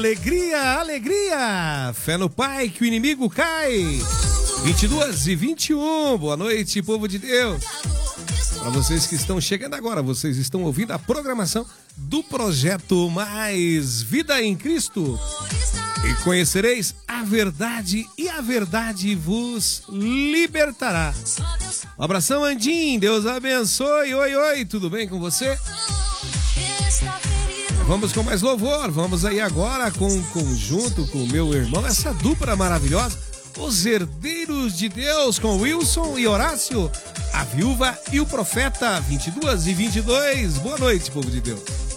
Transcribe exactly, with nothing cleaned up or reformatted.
Alegria, alegria! Fé no Pai que o inimigo cai. vinte e duas e vinte e um, boa noite, povo de Deus. Para vocês que estão chegando agora, vocês estão ouvindo a programação do projeto Mais Vida em Cristo. E conhecereis a verdade e a verdade vos libertará. Um abração, Andim, Deus abençoe. Oi, oi, tudo bem com você? Vamos com mais louvor, vamos aí agora com um conjunto com o meu irmão, essa dupla maravilhosa, os Herdeiros de Deus, com Wilson e Horácio, a Viúva e o Profeta, vinte e duas e vinte e dois. Boa noite, povo de Deus.